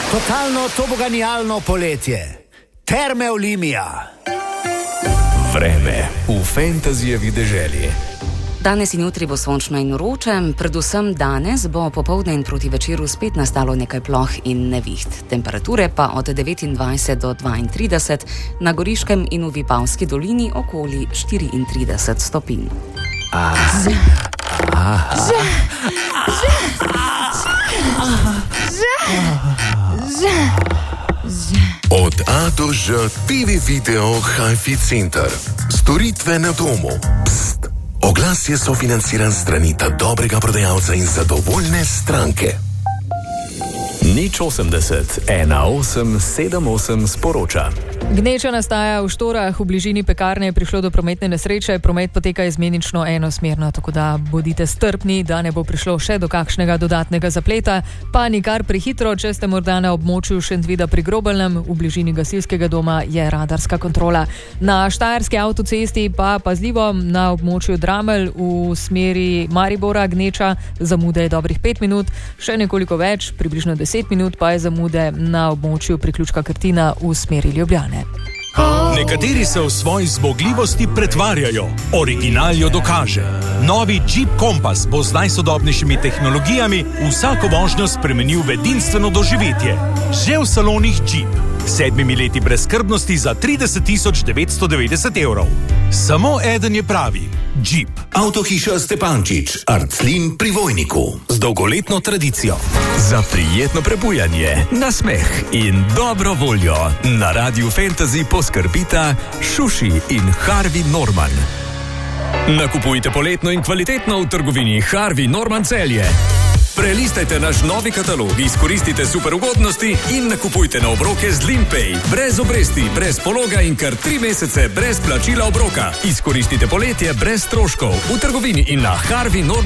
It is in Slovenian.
Totalno toboganijalno poletje. Terme Olimia. Vreme v fantazijevi deželi. Danes in jutri bo sončno in vroče, predvsem danes bo popoldne in proti večeru spet nastalo nekaj ploh in neviht. Temperature pa od 29 do 32, na Goriškem in v Vipavski dolini okoli 34 stopinj. Od A do Ž TV Video HiFi Center. Storitve na domu. Pst. Oglas je sofinanciran strani dobrega prodajalca in zadovoljne stranke. 080 1878 sporoča. Gneča nastaja v Štorah, v bližini pekarne je prišlo do prometne nesreče, promet poteka izmenično enosmerno, tako da bodite strpni, da ne bo prišlo še do kakšnega dodatnega zapleta, pa nikar prehitro, če ste morda na območju Šentvida pri Grobelnem, v bližini gasilskega doma je radarska kontrola. Na štajerski avtocesti pa pazljivo, na območju Dramelj v smeri Maribora gneča, zamude je dobrih 5 minut, še nekoliko več, približno 10 minut pa je zamude na območju priključka Krtina v smeri Ljubljane. Nekateri se v svoji zmogljivosti pretvarjajo, original jo dokaže. Novi Jeep Compass bo z najsodobnejšimi tehnologijami vsako vožnjo spremenil v edinstveno doživetje. Že v salonih Jeep. 7 leti brezskrbnosti za 30 990 evrov. Samo eden je pravi. Jeep. Avtohiša Stepančič, Arclin pri Vojniku. Z dolgoletno tradicijo. Za prijetno prebujanje, nasmeh in dobro voljo na Radiu Fantasy poskrbita Šuši in Harvey Norman. Nakupujte poletno in kvalitetno v trgovini Harvey Norman Celje. Prelistajte naš novi katalog, izkoristite super ugodnosti in nakupujte na obroke z Limpay. Brez obresti, brez pologa in kar 3 mesece brez plačila obroka. Izkoristite poletje brez stroškov v trgovini in na Harvey Norman.